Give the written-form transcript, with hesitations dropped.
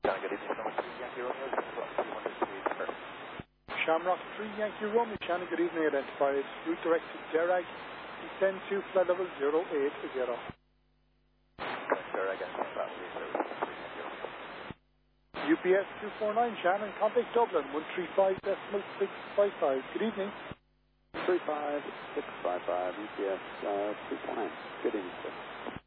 Good evening, Shamrock 3 Yankee Romeo, Shamrock 3 Yankee Romeo, Shannon, good evening, identified. Route direct to Derag, descend to flight level 080. Derag, UPS 249, Shannon, contact Dublin, 135.655. Good evening. 35655, UPS 249. Good evening, sir.